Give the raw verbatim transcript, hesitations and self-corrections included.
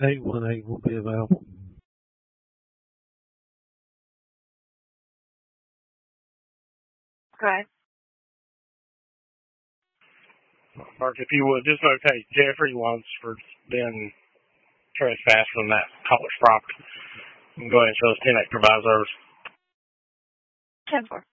eight one eight will be available. Okay. Mark, if you would, just locate Jeffrey Lunsford, then trespass from that caller's property. And go ahead and show us ten eight provisos. ten four.